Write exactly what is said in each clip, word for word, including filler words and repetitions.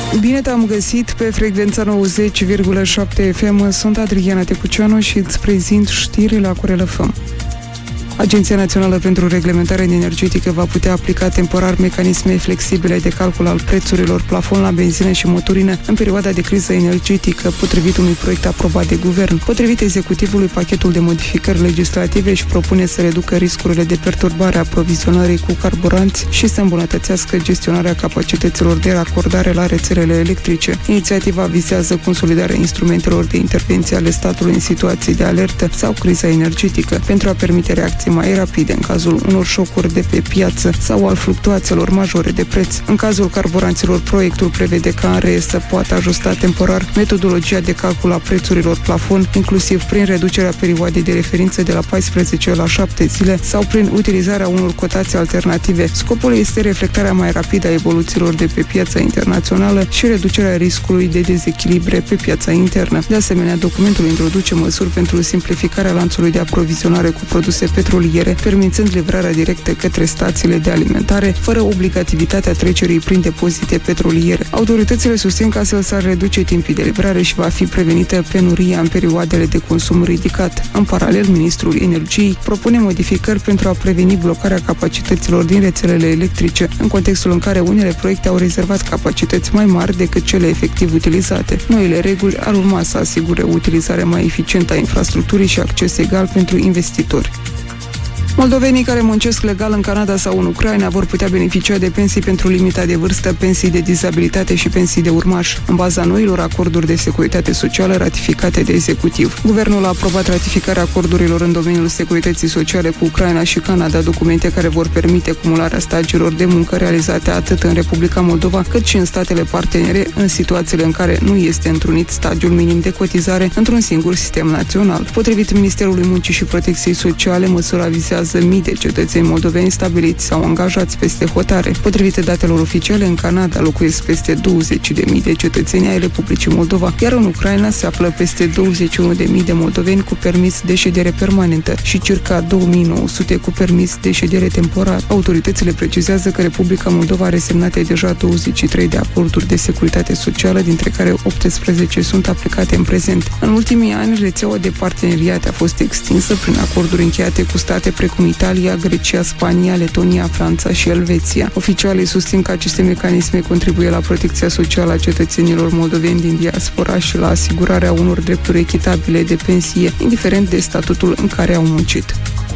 Bine te-am găsit pe frecvența nouăzeci virgulă șapte F M. Sunt Adriana Tecuceanu și îți prezint știrile la Corel F M. Agenția Națională pentru Reglementare Energetică va putea aplica temporar mecanisme flexibile de calcul al prețurilor plafon la benzină și motorină în perioada de criză energetică, potrivit unui proiect aprobat de guvern. Potrivit executivului, pachetul de modificări legislative își propune să reducă riscurile de perturbare a aprovizionării cu carburanți și să îmbunătățească gestionarea capacităților de racordare la rețelele electrice. Inițiativa vizează consolidarea instrumentelor de intervenție ale statului în situații de alertă sau criza energetică pentru a permite reacții mai rapide în cazul unor șocuri de pe piață sau al fluctuațiilor majore de preț. În cazul carburanților, proiectul prevede ca în re să poată ajusta temporar metodologia de calcul a prețurilor plafon, inclusiv prin reducerea perioadei de referință de la paisprezece la șapte zile sau prin utilizarea unor cotații alternative. Scopul este reflectarea mai rapidă a evoluțiilor de pe piața internațională și reducerea riscului de dezechilibre pe piața internă. De asemenea, documentul introduce măsuri pentru simplificarea lanțului de aprovizionare cu produse petroliere, permițând livrarea directă către stațiile de alimentare, fără obligativitatea trecerii prin depozite petroliere. Autoritățile susțin că astfel s-ar reduce timpii de livrare și va fi prevenită penuria în perioadele de consum ridicat. În paralel, Ministrul Energiei propune modificări pentru a preveni blocarea capacităților din rețelele electrice, în contextul în care unele proiecte au rezervat capacități mai mari decât cele efectiv utilizate. Noile reguli ar urma să asigure o utilizare mai eficientă a infrastructurii și acces egal pentru investitori. Moldovenii care muncesc legal în Canada sau în Ucraina vor putea beneficia de pensii pentru limita de vârstă, pensii de dizabilitate și pensii de urmaș, în baza noilor acorduri de securitate socială ratificate de executiv. Guvernul a aprobat ratificarea acordurilor în domeniul securității sociale cu Ucraina și Canada, documente care vor permite cumularea stagiilor de muncă realizate atât în Republica Moldova, cât și în statele partenere, în situațiile în care nu este întrunit stagiul minim de cotizare într-un singur sistem național. Potrivit Ministerului Muncii și Protecției Sociale, măsura vizează mii de cetățeni moldoveni stabiliți sau angajați peste hotare. Potrivit datelor oficiale, în Canada locuiesc peste douăzeci de mii de cetățeni ai Republicii Moldova, iar în Ucraina se află peste douăzeci și unu de mii de moldoveni cu permis de ședere permanentă și circa două mii nouă sute cu permis de ședere temporar. Autoritățile precizează că Republica Moldova are semnate deja douăzeci și trei de acorduri de securitate socială, dintre care optsprezece sunt aplicate în prezent. În ultimii ani, rețeaua de parteneriate a fost extinsă prin acorduri încheiate cu state precum Italia, Grecia, Spania, Letonia, Franța și Elveția. Oficialii susțin că aceste mecanisme contribuie la protecția socială a cetățenilor moldoveni din diaspora și la asigurarea unor drepturi echitabile de pensie, indiferent de statutul în care au muncit.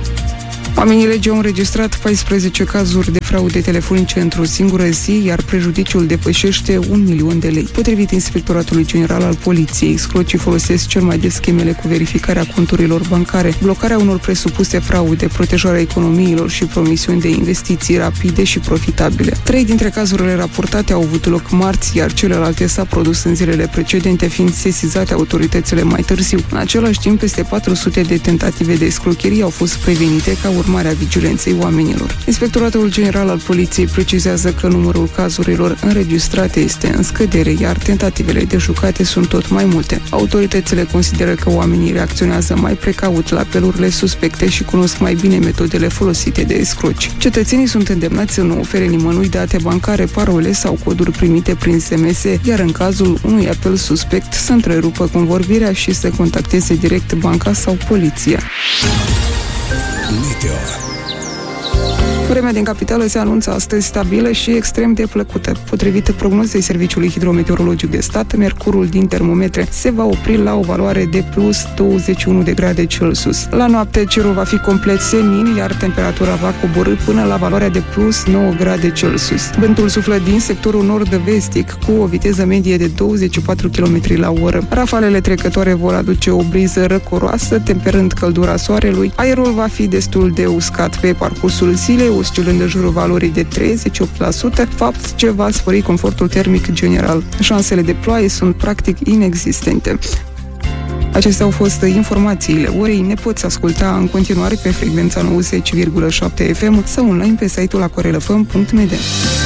Oamenii legii au înregistrat paisprezece cazuri de fraude telefonice într-o singură zi, iar prejudiciul depășește un milion de lei. Potrivit Inspectoratului General al Poliției, scrocii folosesc cel mai des schemele cu verificarea conturilor bancare, blocarea unor presupuse fraude, protejarea economiilor și promisiuni de investiții rapide și profitabile. Trei dintre cazurile raportate au avut loc marți, iar celelalte s-au produs în zilele precedente, fiind sesizate autoritățile mai târziu. În același timp, peste patru sute de tentative de escrocherie au fost prevenite ca urmarea vigilenței oamenilor. Inspectoratul General al Poliției precizează că numărul cazurilor înregistrate este în scădere, iar tentativele de jucate sunt tot mai multe. Autoritățile consideră că oamenii reacționează mai precaut la apelurile suspecte și cunosc mai bine metodele folosite de escroci. Cetățenii sunt îndemnați să nu ofere nimănui date bancare, parole sau coduri primite prin S M S, iar în cazul unui apel suspect să întrerupă convorbirea și să contacteze direct banca sau poliția. Meteo. Vremea din capitală se anunță astăzi stabilă și extrem de plăcută. Potrivit prognozei Serviciului Hidrometeorologic de Stat, mercurul din termometre se va opri la o valoare de plus douăzeci și unu de grade Celsius. La noapte cerul va fi complet senin, iar temperatura va coborî până la valoarea de plus nouă grade Celsius. Vântul suflă din sectorul nord-vestic cu o viteză medie de douăzeci și patru kilometri la oră. Rafalele trecătoare vor aduce o briză răcoroasă, temperând căldura soarelui. Aerul va fi destul de uscat pe parcursul zilei, oscilând în jurul valorii de treizeci și opt la sută, fapt ce va spori confortul termic general. Șansele de ploaie sunt practic inexistente. Acestea au fost informațiile orei. Ne poți asculta în continuare pe frecvența nouăzeci virgulă șapte F M sau online pe site-ul acorelfm punct m d.